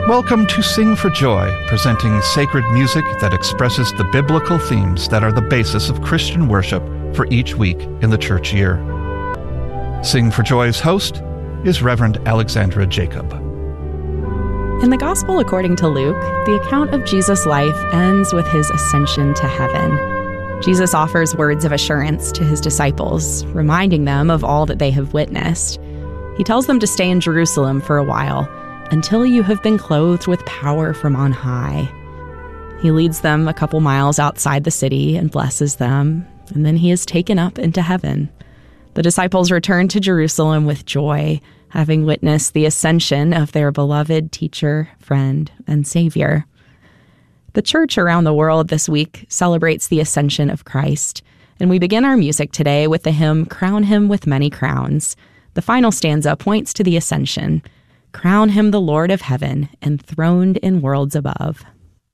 Welcome to Sing for Joy, presenting sacred music that expresses the biblical themes that are the basis of Christian worship for each week in the church year. Sing for Joy's host is Reverend Alexandra Jacob. In the Gospel according to Luke, the account of Jesus' life ends with his ascension to heaven. Jesus offers words of assurance to his disciples, reminding them of all that they have witnessed. He tells them to stay in Jerusalem for a while, until you have been clothed with power from on high. He leads them a couple miles outside the city and blesses them, and then he is taken up into heaven. The disciples return to Jerusalem with joy, having witnessed the ascension of their beloved teacher, friend, and Savior. The church around the world this week celebrates the ascension of Christ, and we begin our music today with the hymn, Crown Him with Many Crowns. The final stanza points to the ascension. Crown him the Lord of heaven, enthroned in worlds above.